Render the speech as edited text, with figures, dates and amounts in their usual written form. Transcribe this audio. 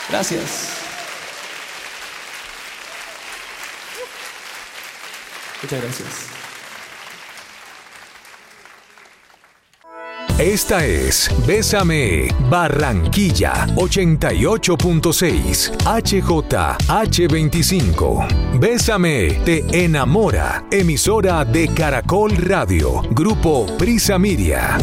Gracias. Muchas gracias. Esta es Bésame Barranquilla 88.6 HJH25. Bésame te enamora. Emisora de Caracol Radio. Grupo Prisa Media.